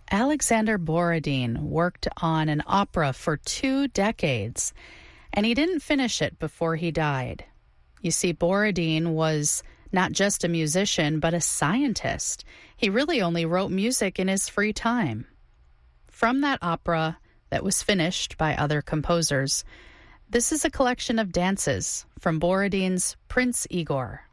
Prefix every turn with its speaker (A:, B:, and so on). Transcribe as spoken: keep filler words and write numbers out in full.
A: Alexander Borodin worked on an opera for two decades, and he didn't finish it before he died. You see, Borodin was not just a musician, but a scientist. He really only wrote music in his free time. From that opera that was finished by other composers, this is a collection of dances from Borodin's Prince Igor.